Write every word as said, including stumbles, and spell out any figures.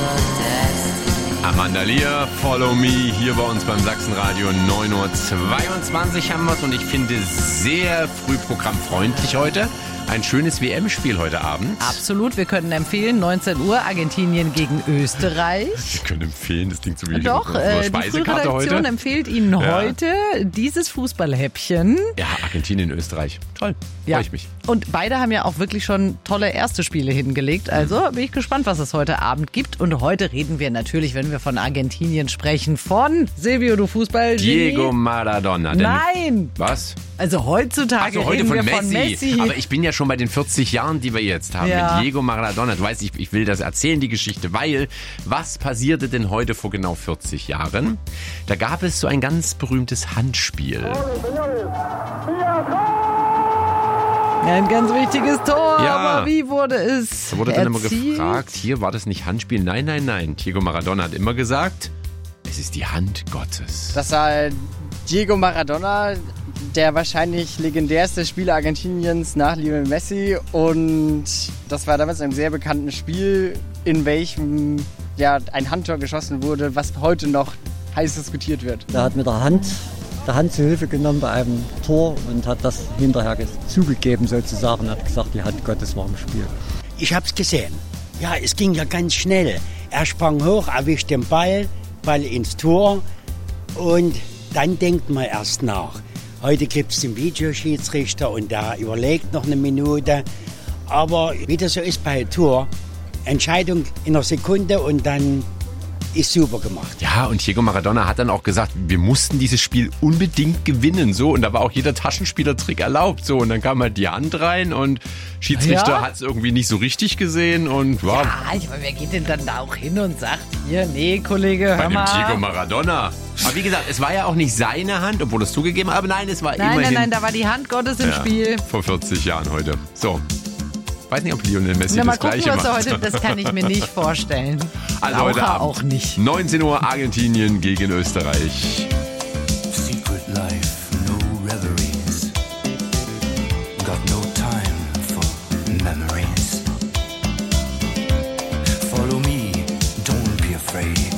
Amanda Lear, Follow Me, hier bei uns beim Sachsenradio. neun Uhr zweiundzwanzig haben wir es und ich finde sehr frühprogrammfreundlich heute. Ein schönes W M-Spiel heute Abend. Absolut, wir können empfehlen, neunzehn Uhr Argentinien gegen Österreich. Wir können empfehlen, das klingt so wie Doch, eine äh, die Speisekarte Frühredaktion heute. empfiehlt Ihnen Ja. heute dieses Fußballhäppchen. Ja, Argentinien, Österreich. Toll, Ja. freue ich mich. Und beide haben ja auch wirklich schon tolle erste Spiele hingelegt. Also bin ich gespannt, was es heute Abend gibt. Und heute reden wir natürlich, wenn wir von Argentinien sprechen, von Silvio, du Fußball. Diego Maradona. Denn- Nein! Was? Also heutzutage Also heute reden von wir Messi. von Messi. Aber ich bin ja schon bei den vierzig Jahren, die wir jetzt haben. Ja. Mit Diego Maradona. Du weißt, ich, ich will das erzählen, die Geschichte, weil was passierte denn heute vor genau vierzig Jahren? Da gab es so ein ganz berühmtes Handspiel. Ein ganz wichtiges Tor, Ja. aber wie wurde es Da wurde dann immer erzielt? gefragt, hier war das nicht Handspiel? Nein, nein, nein. Diego Maradona hat immer gesagt, es ist die Hand Gottes. Das war Diego Maradona, der wahrscheinlich legendärste Spieler Argentiniens nach Lionel Messi. Und das war damals ein sehr bekanntes Spiel, in welchem ja, ein Handtor geschossen wurde, was heute noch heiß diskutiert wird. Er hat mit der Hand, der Hand zu Hilfe genommen bei einem Tor und hat das hinterher zugegeben sozusagen. Hat gesagt, die Hand Gottes war im Spiel. Ich hab's gesehen. Ja, es ging ja ganz schnell. Er sprang hoch, erwischt den Ball, Ball ins Tor und dann denkt man erst nach. Heute gibt's den Videoschiedsrichter und der überlegt noch eine Minute. Aber wie das so ist bei Tor, Entscheidung in einer Sekunde und dann ist super gemacht. Ja, und Diego Maradona hat dann auch gesagt, wir mussten dieses Spiel unbedingt gewinnen, so. Und da war auch jeder Taschenspielertrick erlaubt, so. Und dann kam halt die Hand rein und Schiedsrichter Ja? hat es irgendwie nicht so richtig gesehen und war Ja, ich meine, wer geht denn dann da auch hin und sagt, hier, nee, Kollege, bei hör dem mal. Diego Maradona. Aber wie gesagt, es war ja auch nicht seine Hand, obwohl es zugegeben hat, aber nein, es war Nein, immerhin nein, nein, da war die Hand Gottes im ja, Spiel. vor vierzig Jahren heute. So. Weiß nicht, ob Lionel Messi Na, mal das gucken, Gleiche was er macht. heute, das kann ich mir nicht vorstellen. Also heute Raucher Abend, auch nicht. neunzehn Uhr Argentinien gegen Österreich. Secret life, no reveries. Got no time for memories. Follow me, don't be afraid.